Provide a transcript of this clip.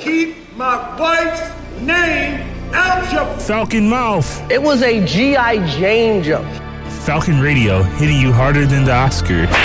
keep my wife's name out your Falcon mouth. It was a G.I. Jane jump. Falcon Radio, hitting you harder than the Oscar.